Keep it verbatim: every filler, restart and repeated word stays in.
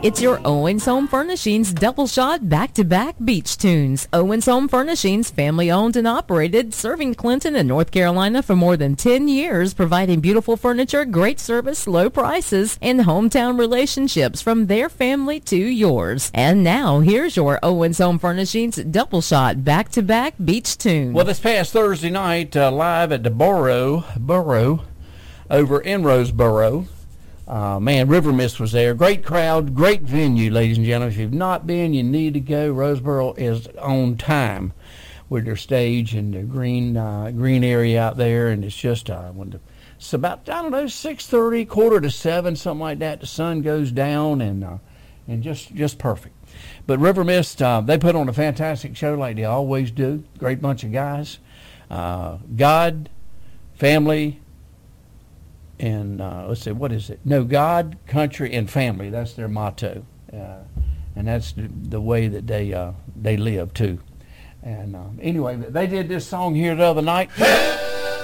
It's your Owens Home Furnishings double shot back-to-back beach tunes. Owens Home Furnishings, family-owned and operated, serving Clinton and North Carolina for more than ten years, providing beautiful furniture, great service, low prices, and hometown relationships from their family to yours. And now, here's your Owens Home Furnishings double shot back-to-back beach tune. Well, this past Thursday night, uh, live at the Borough, Borough, over in Roseboro, Uh, man, River Mist was there. Great crowd, great venue, ladies and gentlemen. If you've not been, you need to go. Roseboro is on time with their stage and the green uh, green area out there, and it's just uh, when the, it's about I don't know six thirty, quarter to seven, something like that. The sun goes down, and uh, and just just perfect. But River Mist, uh, they put on a fantastic show like they always do. Great bunch of guys. Uh, God, family. And uh, let's see, what is it? No, God, country, and family. That's their motto, uh, and that's the, the way that they uh, they live too. And um, anyway, they did this song here the other night.